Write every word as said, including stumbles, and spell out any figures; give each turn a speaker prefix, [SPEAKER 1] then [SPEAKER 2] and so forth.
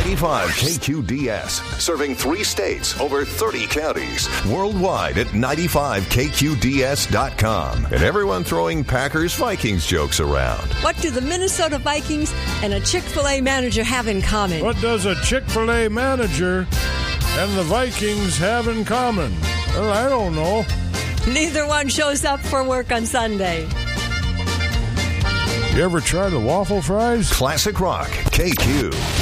[SPEAKER 1] ninety-five K Q D S, serving three states, over thirty counties, worldwide at ninety-five K Q D S dot com. And everyone throwing Packers Vikings jokes around.
[SPEAKER 2] What do the Minnesota Vikings and a Chick-fil-A manager have in common?
[SPEAKER 3] What does a Chick-fil-A manager and the Vikings have in common? Well, I don't know.
[SPEAKER 2] Neither one shows up for work on Sunday.
[SPEAKER 3] You ever try the waffle fries?
[SPEAKER 1] Classic Rock, K Q.